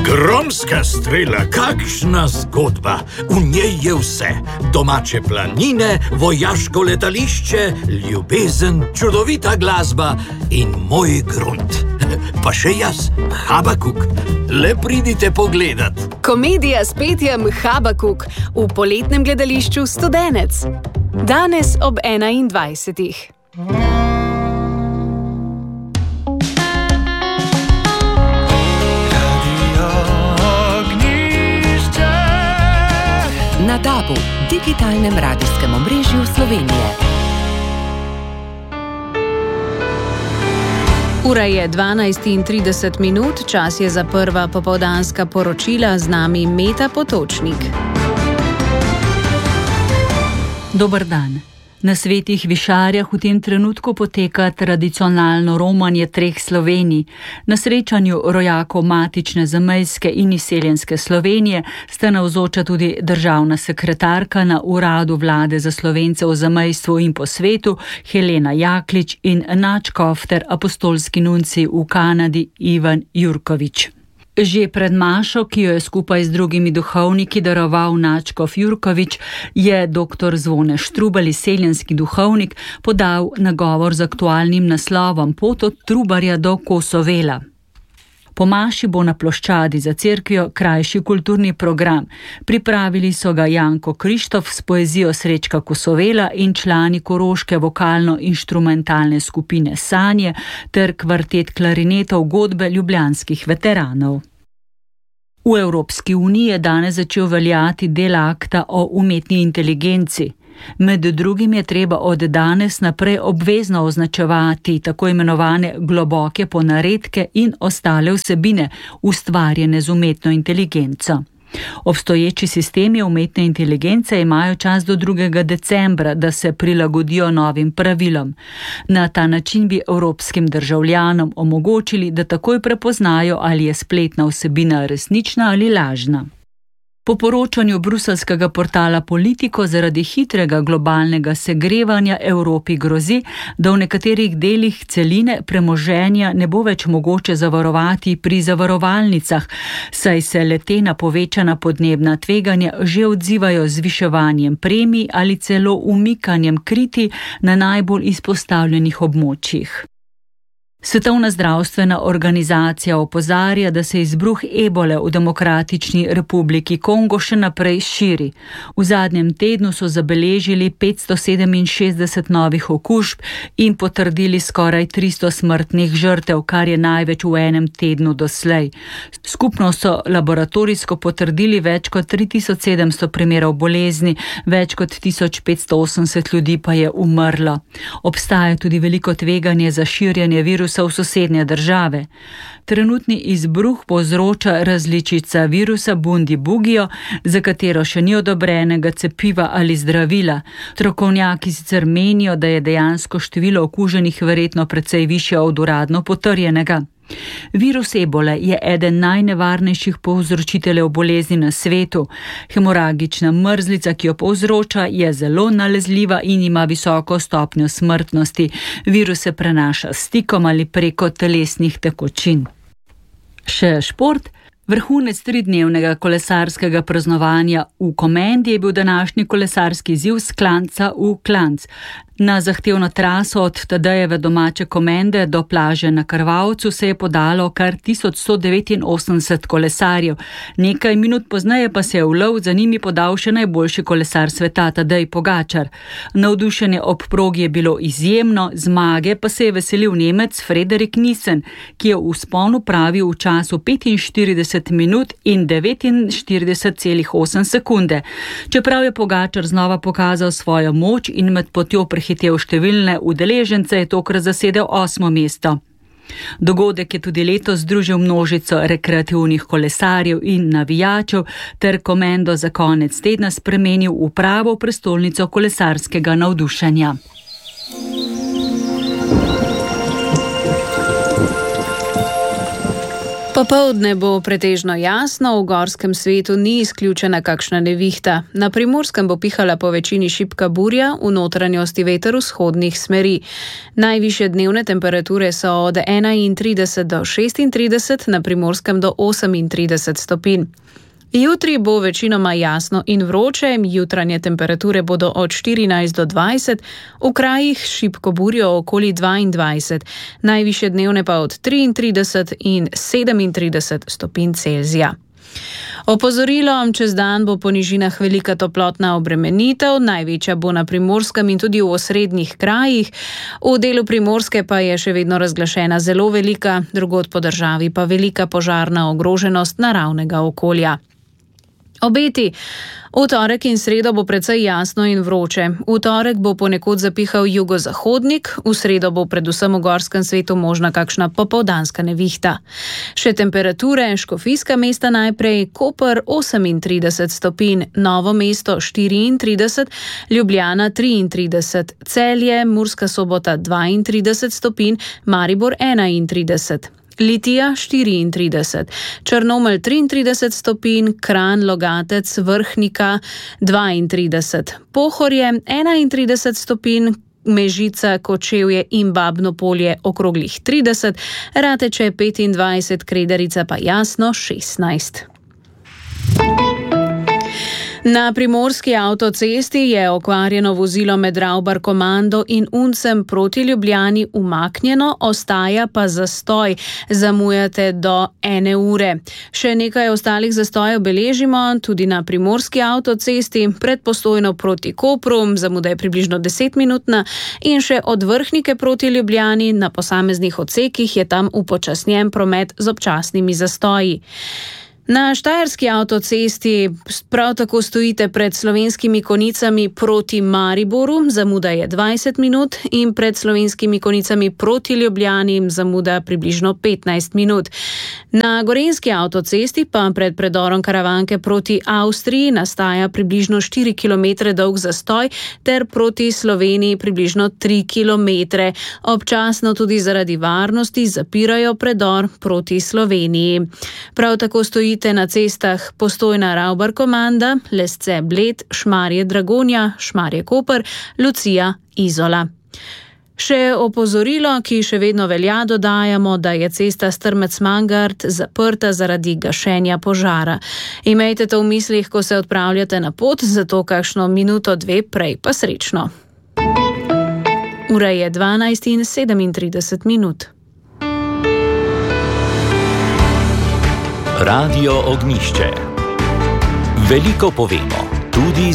Gromska strela, kakšna zgodba. V njej je vse. Domače planine, vojaško letališče, ljubezen, čudovita glasba in moj grunt. Pa še jaz, Habakuk. Le pridite pogledat. Komedija s petjem Habakuk v poletnem gledališču Studenec. Danes ob 21. Na DAB-u, digitalnem radijskem omrežju Slovenije. Ura je 12:30, čas je za prva popoldanska poročila, z nami Meta Potočnik. Dober dan. Na Svetih Višarjah v tem trenutku poteka tradicionalno romanje treh Slovenij. Na srečanju rojakov matične zamejske in izseljenske Slovenije sta navzoča tudi državna sekretarka na Uradu vlade za Slovence v zamejstvu in po svetu Helena Jaklič in nadškof ter apostolski nuncij v Kanadi Ivan Jurkovič. Že pred mašo, ki jo je skupaj z drugimi duhovniki daroval nadškof Jurkovič, je dr. Zvone Štrubalj, izseljenski duhovnik, podal nagovor z aktualnim naslovom Pot od Trubarja do Kosovela. Po maši bo na ploščadi za cerkvijo krajši kulturni program. Pripravili so ga Janko Krištof s poezijo Srečka Kosovela in člani koroške vokalno-inštrumentalne skupine Sanje ter kvartet klarinetov godbe ljubljanskih veteranov. V Evropski uniji je danes začel veljati del akta o umetni inteligenci. Med drugim je treba od danes naprej obvezno označevati tako imenovane globoke ponaredke in ostale vsebine, ustvarjene z umetno inteligenco. Obstoječi sistemi umetne inteligence imajo čas do 2. decembra, da se prilagodijo novim pravilom. Na ta način bi evropskim državljanom omogočili, da takoj prepoznajo, ali je spletna vsebina resnična ali lažna. Po poročanju bruselskega portala Politico zaradi hitrega globalnega segrevanja Evropi grozi, da v nekaterih delih celine premoženja ne bo več mogoče zavarovati pri zavarovalnicah, saj se le-te na povečana podnebna tveganja že odzivajo z zviševanjem premij ali celo umikanjem kriti na najbolj izpostavljenih območjih. Svetovna zdravstvena organizacija opozarja, da se izbruh ebole v Demokratični republiki Kongo še naprej širi. V zadnjem tednu so zabeležili 567 novih okužb in potrdili skoraj 300 smrtnih žrtev, kar je največ v enem tednu doslej. Skupno so laboratorijsko potrdili več kot 3700 primerov bolezni, več kot 1580 ljudi pa je umrlo. Obstaja tudi veliko tveganje za širjenje virusa v sosednje države. Trenutni izbruh povzroča različica virusa Bundibugyo, za katero še ni odobrenega cepiva ali zdravila. Strokovnjaki sicer menijo, da je dejansko število okuženih verjetno precej višje od uradno potrjenega. Virus ebole je eden najnevarnejših povzročiteljev bolezni na svetu. Hemoragična mrzlica, ki jo povzroča, je zelo nalezljiva in ima visoko stopnjo smrtnosti. Virus se prenaša s stikom ali preko telesnih tekočin. Še šport. Vrhunec 3-dnevnega kolesarskega praznovanja v Komendi je bil današnji kolesarski izziv s klanca v klanc. Na zahtevno traso od Tadejeve domače Komende do plaže na Krvavcu se je podalo kar 1189 kolesarjev. Nekaj minut pozneje pa se je v lov za njimi podal še najboljši kolesar sveta Tadej Pogačar. Navdušenje ob progi je bilo izjemno, zmage pa se je veselil Nemec Frederik Nissen, ki je v vzponu pravil v času 45 minut in 49,8 sekunde. Čeprav je Pogačar znova pokazal svojo moč in med potjo prehitev številne udeležence, je tokrat zasedel 8. mesto. Dogodek je tudi letos združil množico rekreativnih kolesarjev in navijačev ter Komendo za konec tedna spremenil v pravo prestolnico kolesarskega navdušenja. Popoldne bo pretežno jasno, v gorskem svetu ni izključena kakšna nevihta. Na Primorskem bo pihala po večini šibka burja, v notranjosti veter vzhodnih smeri. Najvišje dnevne temperature so od 31 do 36, na Primorskem do 38 stopinj. Jutri bo večinoma jasno in vroče, jutranje temperature bodo od 14 do 20, v krajih šibko burjo okoli 22, najvišje dnevne pa od 33 in 37 stopinj Celzija. Opozorilo, čez dan bo po nižinah velika toplotna obremenitev, največja bo na Primorskem in tudi v osrednjih krajih. V delu Primorske pa je še vedno razglašena zelo velika, drugod po državi pa velika požarna ogroženost naravnega okolja. Obeti. V torek in sredo bo precej jasno in vroče. V torek bo ponekod zapihal jugozahodnik, v sredo bo predvsem v gorskem svetu možna kakšna popoldanska nevihta. Še temperature, Škofijska mesta najprej, Koper 38 stopinj, Novo mesto 34, Ljubljana 33, Celje, Murska Sobota 32 stopinj, Maribor 31. Litija 34, Črnomelj 33 stopinj, Kranj, Logatec, Vrhnika 32, Pohorje 31 stopinj, Mežica, Kočevje in Babno Polje okroglih 30, Rateče 25, Kredarica pa jasno 16. Na primorski avtocesti je okvarjeno vozilo med Ravbar Komando in Uncem proti Ljubljani umaknjeno, ostaja pa zastoj. Zamujate do 1 ure. Še nekaj ostalih zastojev beležimo tudi na primorski avtocesti, pred Postojno proti Kopru, zamuda je približno 10-minutna, in še od Vrhnike proti Ljubljani na posameznih odsekih je tam upočasnjen promet z občasnimi zastoji. Na štajerski avtocesti prav tako stojite pred Slovenskimi Konjicami proti Mariboru, zamuda je 20 minut, in pred Slovenskimi Konjicami proti Ljubljani zamuda približno 15 minut. Na gorenjski avtocesti pa pred predorom Karavanke proti Avstriji nastaja približno 4 km dolg zastoj ter proti Sloveniji približno 3 km. Občasno tudi zaradi varnosti zapirajo predor proti Sloveniji. Prav tako stojite na cestah Postojna Ravbar Komanda, Lesce Bled, Šmarje Dragonja, Šmarje Koper, Lucija Izola. Še opozorilo, ki še vedno velja, dodajamo, da je cesta Strmec-Mangart zaprta zaradi gašenja požara. Imejte to v mislih, ko se odpravljate na pot, zato kakšno minuto, dve prej pa srečno. Ura je 12:37 minut. Radio Ognjišče. Veliko povemo, tudi